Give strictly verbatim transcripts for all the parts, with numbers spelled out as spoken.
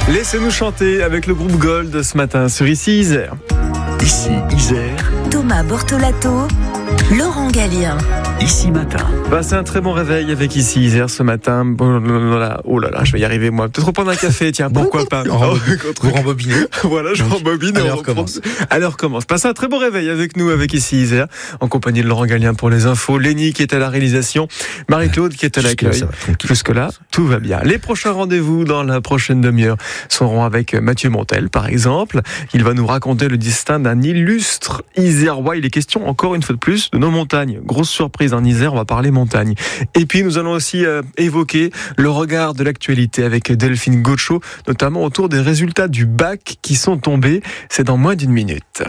Laissez-nous chanter avec le groupe Gold ce matin sur Ici Isère. Ici Isère. Thomas Bortolato, Laurent Gallien. Ici Matin. Passez un très bon réveil avec Ici Isère ce matin. Oh là là, je vais y arriver moi. Peut-être reprendre un café, tiens, pourquoi pas. Vous rembobinez. Voilà, je rembobine. Allez, on recommence. Allez, on recommence. Passez un très bon réveil avec nous, avec Ici Isère, en compagnie de Laurent Gallien pour les infos, Lénie qui est à la réalisation, Marie-Claude qui est à l'accueil. Jusque-là, tout va bien. Les prochains rendez-vous dans la prochaine demi-heure seront avec Mathieu Montel, par exemple. Il va nous raconter le destin d'un illustre Isérois. Il est question, encore une fois de plus, de nos montagnes. Grosse surprise en Isère, on va parler montagne. Et puis, nous allons aussi euh, évoquer le regard de l'actualité avec Delphine Gaucho, notamment autour des résultats du bac qui sont tombés. C'est dans moins d'une minute.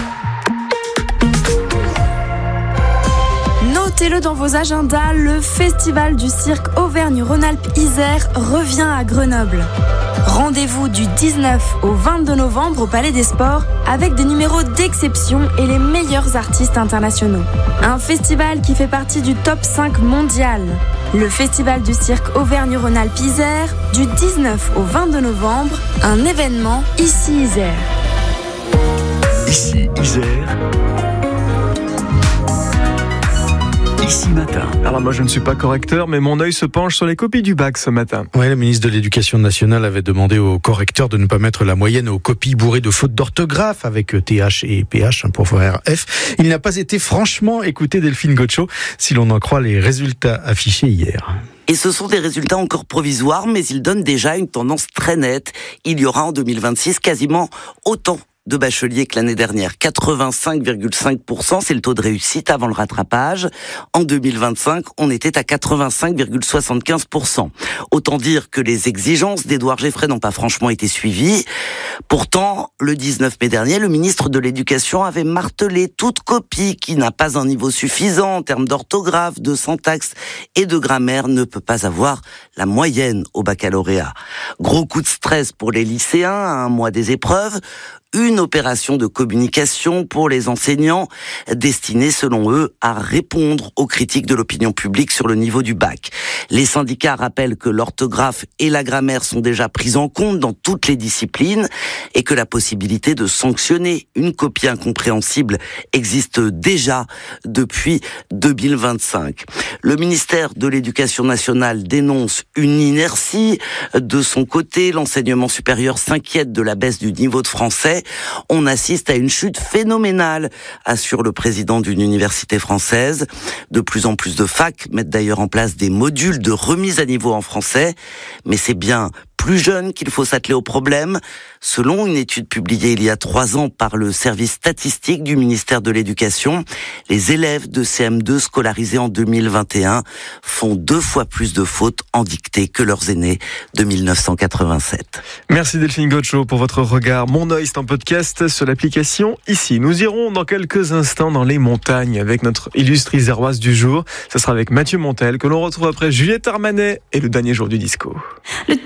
Notez-le dans vos agendas, le festival du cirque Auvergne-Rhône-Alpes-Isère revient à Grenoble. Rendez-vous du dix-neuf au vingt-deux novembre au Palais des Sports avec des numéros d'exception et les meilleurs artistes internationaux. Un festival qui fait partie du top cinq mondial. Le festival du cirque Auvergne-Rhône-Alpes-Isère du dix-neuf au vingt-deux novembre, un événement Ici Isère. Ici Isère. Ici Matin. Alors moi je ne suis pas correcteur, mais mon œil se penche sur les copies du bac ce matin. Oui, le ministre de l'Éducation nationale avait demandé aux correcteurs de ne pas mettre la moyenne aux copies bourrées de fautes d'orthographe avec T H et P H pour faire F. Il n'a pas été franchement écouté, Delphine Gaucho, si l'on en croit les résultats affichés hier. Et ce sont des résultats encore provisoires, mais ils donnent déjà une tendance très nette. Il y aura en deux mille vingt-six quasiment autant de bacheliers que l'année dernière. quatre-vingt-cinq virgule cinq pour cent, c'est le taux de réussite avant le rattrapage. En deux mille vingt-cinq, on était à quatre-vingt-cinq virgule soixante-quinze pour cent. Autant dire que les exigences d'Édouard Geffray n'ont pas franchement été suivies. Pourtant, le dix-neuf mai dernier, le ministre de l'Éducation avait martelé toute copie qui n'a pas un niveau suffisant en termes d'orthographe, de syntaxe et de grammaire ne peut pas avoir la moyenne au baccalauréat. Gros coup de stress pour les lycéens à un mois des épreuves. Une opération de communication pour les enseignants destinée, selon eux, à répondre aux critiques de l'opinion publique sur le niveau du bac. Les syndicats rappellent que l'orthographe et la grammaire sont déjà prises en compte dans toutes les disciplines et que la possibilité de sanctionner une copie incompréhensible existe déjà depuis deux mille vingt-cinq. Le ministère de l'Éducation nationale dénonce une inertie. De son côté, l'enseignement supérieur s'inquiète de la baisse du niveau de français. On assiste à une chute phénoménale, assure le président d'une université française. De plus en plus de facs mettent d'ailleurs en place des modules de remise à niveau en français, mais c'est bien plus jeune qu'il faut s'atteler au problème. Selon une étude publiée il y a trois ans par le service statistique du ministère de l'Éducation, les élèves de C M deux scolarisés en deux mille vingt et un font deux fois plus de fautes en dictée que leurs aînés de mille neuf cent quatre-vingt-sept. Merci Delphine Gaucho pour votre regard. Mon œil, c'est en podcast sur l'application Ici. Nous irons dans quelques instants dans les montagnes avec notre illustre iséroise du jour. Ce sera avec Mathieu Montel que l'on retrouve après Juliette Armanet et le dernier jour du disco. Le